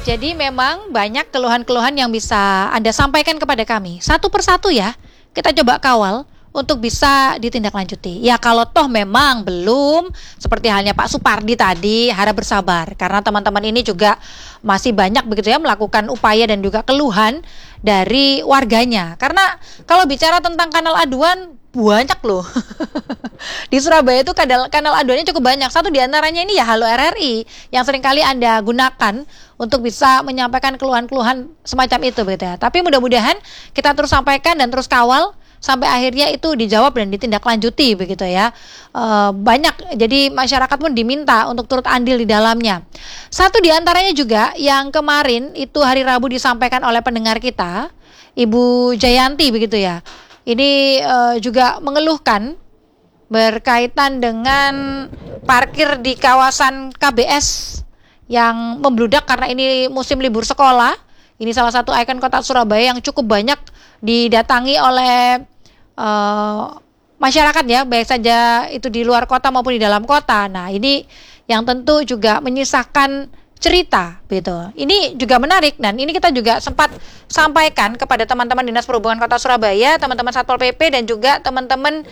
Jadi memang banyak keluhan-keluhan yang bisa Anda sampaikan kepada kami. Satu persatu ya, kita coba kawal untuk bisa ditindaklanjuti. Ya kalau toh memang belum, seperti halnya Pak Supardi tadi, harap bersabar. Karena teman-teman ini juga masih banyak begitu ya melakukan upaya dan juga keluhan dari warganya. Karena kalau bicara tentang kanal aduan, banyak loh. Di Surabaya itu kanal aduannya cukup banyak. Satu diantaranya ini ya Halo RRI yang seringkali Anda gunakan untuk bisa menyampaikan keluhan-keluhan semacam itu begitu ya. Tapi mudah-mudahan kita terus sampaikan dan terus kawal sampai akhirnya itu dijawab dan ditindaklanjuti begitu ya. Banyak, jadi masyarakat pun diminta untuk turut andil di dalamnya. Satu diantaranya juga yang kemarin itu hari Rabu disampaikan oleh pendengar kita, Ibu Jayanti begitu ya. Ini juga mengeluhkan berkaitan dengan parkir di kawasan KBS yang membludak karena ini musim libur sekolah. Ini salah satu ikon kota Surabaya yang cukup banyak didatangi oleh masyarakat ya, baik saja itu di luar kota maupun di dalam kota. Nah ini yang tentu juga menyisakan cerita gitu. Ini juga menarik dan ini kita juga sempat sampaikan kepada teman-teman Dinas Perhubungan Kota Surabaya, teman-teman Satpol PP dan juga teman-teman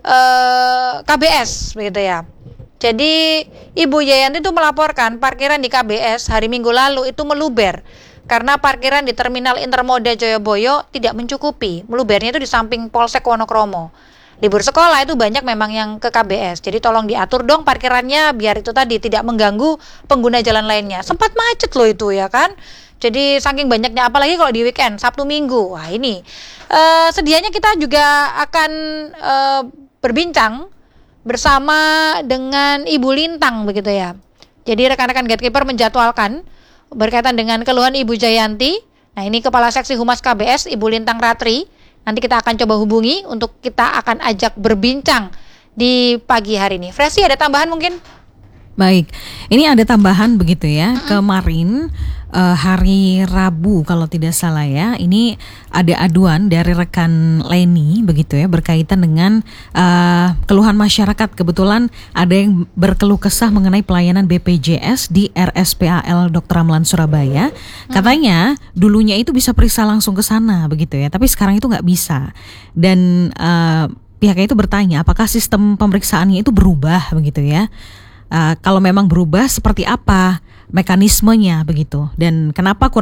KBS begitu ya. Jadi Ibu Yayanti itu melaporkan parkiran di KBS hari Minggu lalu itu meluber karena parkiran di Terminal Intermoda Joyoboyo tidak mencukupi. Melubernya itu di samping Polsek Wonokromo. Libur sekolah itu banyak memang yang ke KBS. Jadi tolong diatur dong parkirannya biar itu tadi tidak mengganggu pengguna jalan lainnya. Sempat macet loh itu ya kan. Jadi saking banyaknya, apalagi kalau di weekend, Sabtu Minggu. Wah ini sedianya kita juga akan berbincang bersama dengan Ibu Lintang begitu ya. Jadi rekan-rekan Gatekeeper menjadwalkan berkaitan dengan keluhan Ibu Jayanti. Nah ini Kepala Seksi Humas KBS Ibu Lintang Ratri. Nanti kita akan coba hubungi untuk kita akan ajak berbincang di pagi hari ini. Fresi ada tambahan mungkin? Baik, ini ada tambahan begitu ya. Kemarin hari Rabu kalau tidak salah ya, ini ada aduan dari rekan Leni begitu ya berkaitan dengan keluhan masyarakat. Kebetulan ada yang berkeluh kesah mengenai pelayanan BPJS di RSPAL Dr. Ramlan Surabaya. Katanya dulunya itu bisa periksa langsung ke sana begitu ya, tapi sekarang itu nggak bisa. Dan pihaknya itu bertanya apakah sistem pemeriksaannya itu berubah begitu ya. Kalau memang berubah seperti apa mekanismenya begitu dan kenapa